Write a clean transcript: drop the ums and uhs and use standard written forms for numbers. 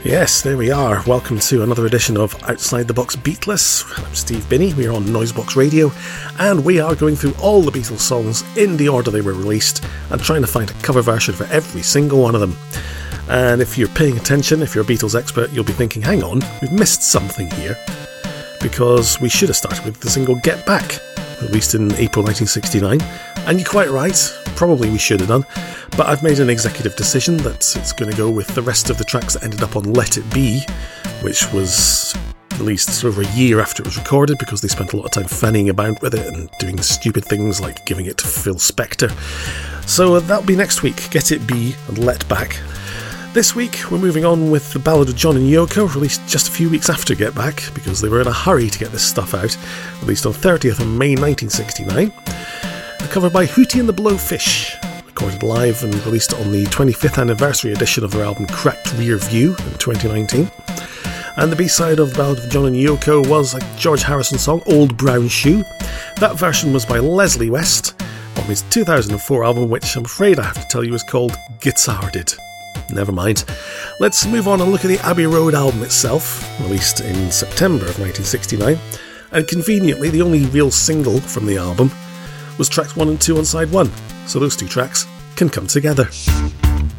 Yes, there we are. Welcome to another edition of Outside the Box Beatless. I'm Steve Binney. We are on Noisebox Radio, and we are going through all the Beatles songs in the order they were released and trying to find a cover version for every single one of them. And if you're paying attention, if you're a Beatles expert, you'll be thinking, hang on, we've missed something here, because we should have started with the single Get Back, released in April 1969. And you're quite right, probably we should have done, but I've made an executive decision that it's going to go with the rest of the tracks that ended up on Let It Be, which was released over a year after it was recorded, because they spent a lot of time fanning about with it and doing stupid things like giving it to Phil Spector. So that'll be next week, Get It Be and Let Back. This week we're moving on with the Ballad of John and Yoko, released just a few weeks after Get Back, because they were in a hurry to get this stuff out, released on 30th of May 1969. A cover by Hootie and the Blowfish, recorded live and released on the 25th anniversary edition of their album Cracked Rear View in 2019. And the B-side of the Ballad of John and Yoko was a George Harrison song, Old Brown Shoe. That version was by Leslie West on his 2004 album, which I'm afraid I have to tell you is called Guitarded. Never mind. Let's move on and look at the Abbey Road album itself, released in September of 1969. And conveniently, the only real single from the album was tracks 1 and 2 on side 1, so those two tracks can come together.